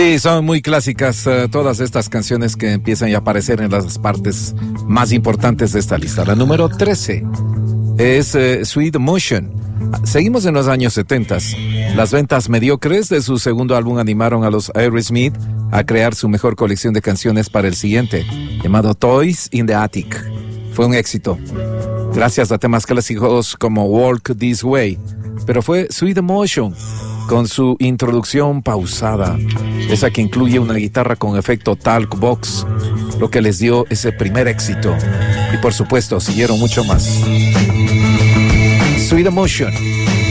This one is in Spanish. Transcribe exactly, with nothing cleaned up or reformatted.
Sí, son muy clásicas uh, todas estas canciones que empiezan a aparecer en las partes más importantes de esta lista. La número trece es uh, Sweet Emotion. Seguimos en los años setenta. Las ventas mediocres de su segundo álbum animaron a los Aerosmith a crear su mejor colección de canciones para el siguiente, llamado Toys in the Attic. Fue un éxito, gracias a temas clásicos como Walk This Way, pero fue Sweet Emotion, con su introducción pausada, esa que incluye una guitarra con efecto talk box, lo que les dio ese primer éxito. Y por supuesto, siguieron mucho más. Sweet Emotion.